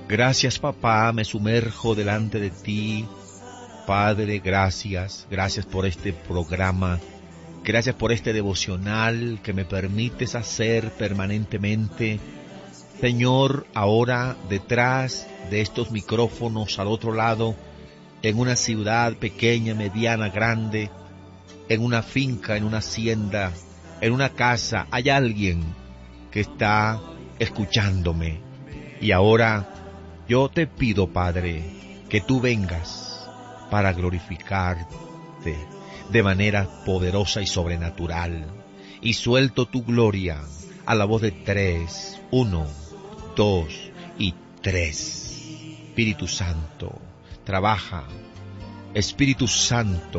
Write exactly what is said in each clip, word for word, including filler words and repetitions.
Gracias, papá, me sumerjo delante de ti. Padre, gracias, gracias por este programa, gracias por este devocional que me permites hacer permanentemente. Señor, ahora detrás de estos micrófonos al otro lado, en una ciudad pequeña, mediana, grande, en una finca, en una hacienda, en una casa, hay alguien que está escuchándome. Y ahora yo te pido, Padre, que tú vengas para glorificarte de manera poderosa y sobrenatural. Y suelto tu gloria a la voz de tres, uno, dos y tres. Espíritu Santo, trabaja. Espíritu Santo,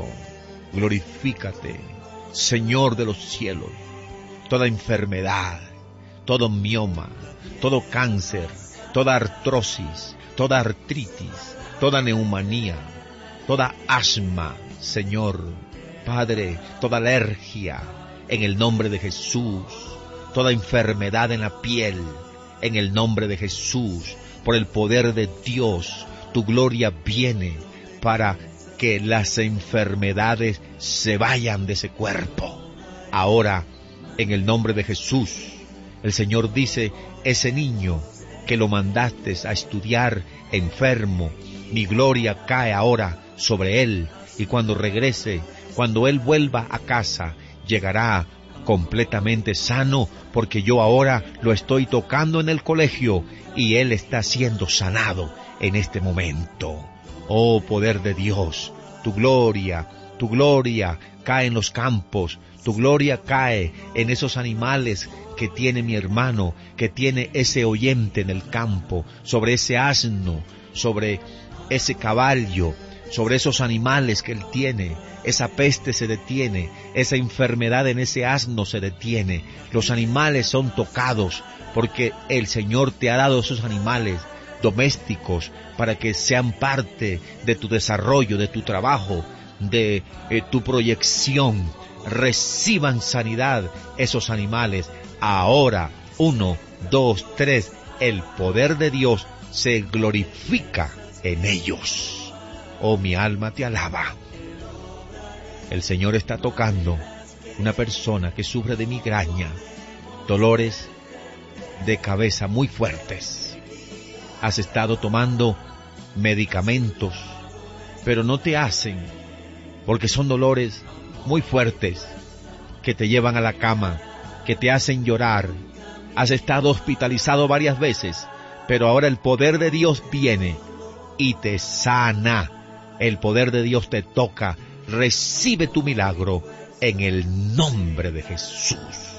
glorifícate, Señor de los cielos. Toda enfermedad, todo mioma, todo cáncer, toda artrosis, toda artritis, toda neumonía, toda asma, Señor, Padre, toda alergia, en el nombre de Jesús, toda enfermedad en la piel, en el nombre de Jesús, por el poder de Dios, tu gloria viene para que las enfermedades se vayan de ese cuerpo. Ahora, en el nombre de Jesús, el Señor dice, ese niño que lo mandaste a estudiar enfermo, mi gloria cae ahora sobre él, y cuando regrese, cuando él vuelva a casa, llegará completamente sano, porque yo ahora lo estoy tocando en el colegio y él está siendo sanado en este momento. Oh, poder de Dios, tu gloria, tu gloria cae en los campos, tu gloria cae en esos animales que tiene mi hermano, que tiene ese oyente en el campo, sobre ese asno, sobre ese caballo, sobre esos animales que él tiene. Esa peste se detiene, esa enfermedad en ese asno se detiene. Los animales son tocados porque el Señor te ha dado esos animales domésticos para que sean parte de tu desarrollo, de tu trabajo, de eh, tu proyección. Reciban sanidad esos animales. Ahora, uno, dos, tres, el poder de Dios se glorifica en ellos. Oh, mi alma te alaba. El Señor está tocando una persona que sufre de migraña, dolores de cabeza muy fuertes. Has estado tomando medicamentos, pero no te hacen, porque son dolores muy fuertes que te llevan a la cama, que te hacen llorar. Has estado hospitalizado varias veces, pero ahora el poder de Dios viene y te sana. El poder de Dios te toca. Recibe tu milagro en el nombre de Jesús.